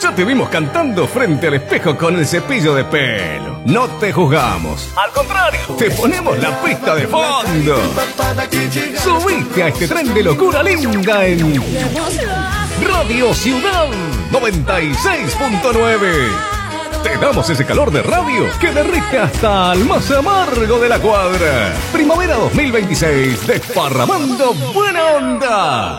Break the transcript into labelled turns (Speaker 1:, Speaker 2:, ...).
Speaker 1: Ya te vimos cantando frente al espejo con el cepillo de pelo. No te juzgamos. Al contrario, te ponemos la pista de fondo. Subiste a este tren de locura linda en Radio Ciudad 96.9. Te damos ese calor de radio que derrite hasta el más amargo de la cuadra. Primavera 2026, desparramando buena onda.